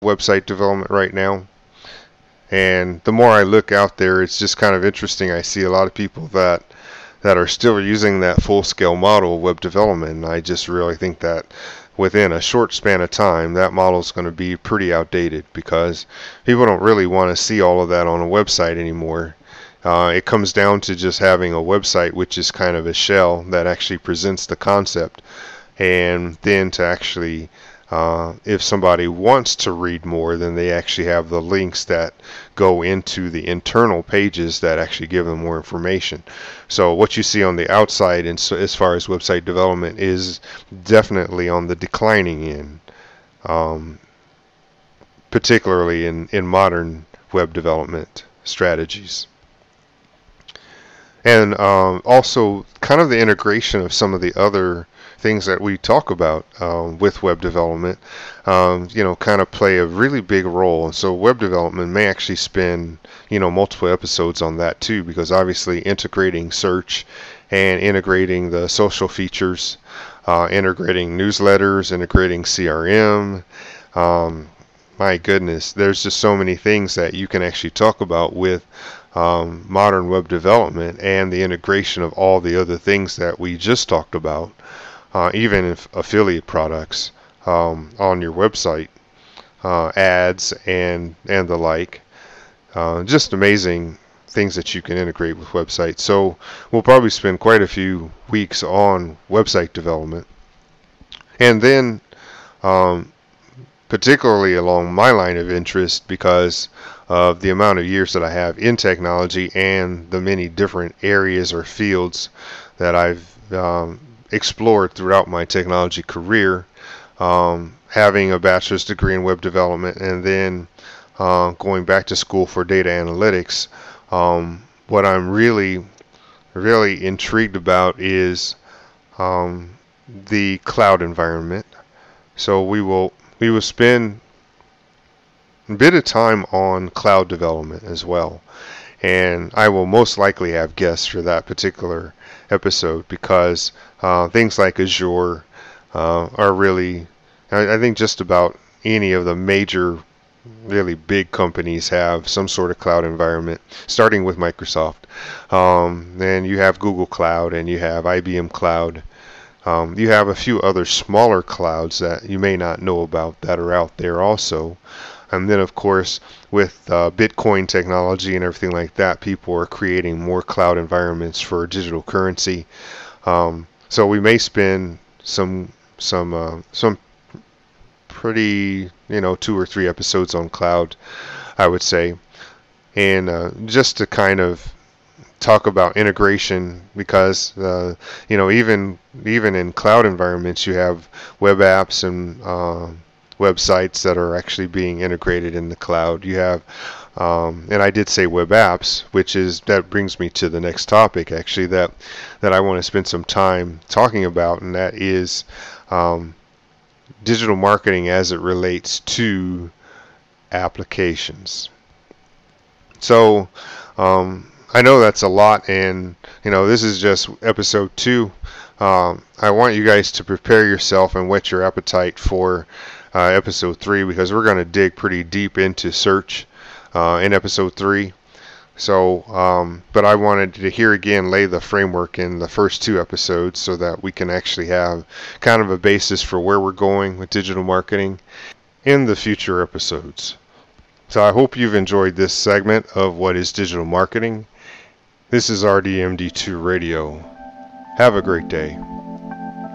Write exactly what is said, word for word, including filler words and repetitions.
website development right now. And the more I look out there, it's just kind of interesting. I see a lot of people that that are still using that full-scale model of web development. And I just really think that within a short span of time, that model is going to be pretty outdated because people don't really want to see all of that on a website anymore. Uh, it comes down to just having a website, which is kind of a shell that actually presents the concept, and then to actually Uh, if somebody wants to read more, then they actually have the links that go into the internal pages that actually give them more information. So what you see on the outside, and so as far as website development, is definitely on the declining end, um, particularly in, in modern web development strategies. And um, also kind of the integration of some of the other things that we talk about um, with web development, um, you know, kind of play a really big role. And so web development may actually spend, you know, multiple episodes on that too, because obviously integrating search and integrating the social features, uh, integrating newsletters, integrating C R M, um, my goodness, there's just so many things that you can actually talk about with um, modern web development and the integration of all the other things that we just talked about. Uh, even if affiliate products um, on your website, uh, ads and and the like, uh, just amazing things that you can integrate with websites. So we'll probably spend quite a few weeks on website development, and then um, particularly along my line of interest, because of the amount of years that I have in technology and the many different areas or fields that I've um, explored throughout my technology career, um, having a bachelor's degree in web development and then uh, going back to school for data analytics. Um, what I'm really, really intrigued about is um, the cloud environment. So we will we will spend a bit of time on cloud development as well, and I will most likely have guests for that particular episode because uh, things like Azure uh, are really, I, I think just about any of the major really big companies have some sort of cloud environment, starting with Microsoft. Um, then you have Google Cloud and you have I B M Cloud. Um, you have a few other smaller clouds that you may not know about that are out there also. And then, of course, with uh, Bitcoin technology and everything like that, people are creating more cloud environments for digital currency. Um, so we may spend some some uh, some pretty, you know, two or three episodes on cloud, I would say, and uh, just to kind of talk about integration, because uh, you know, even even in cloud environments, you have web apps and uh, websites that are actually being integrated in the cloud. You have, um, and I did say web apps, which is, that brings me to the next topic actually that that I want to spend some time talking about, and that is um, digital marketing as it relates to applications. So um, I know that's a lot, and you know, this is just episode two. Um, I want you guys to prepare yourself and whet your appetite for uh, episode three, because we're going to dig pretty deep into search uh, in episode three. So, um, but I wanted to here again lay the framework in the first two episodes so that we can actually have kind of a basis for where we're going with digital marketing in the future episodes. So I hope you've enjoyed this segment of What is Digital Marketing. This is R D M D two Radio. Have a great day.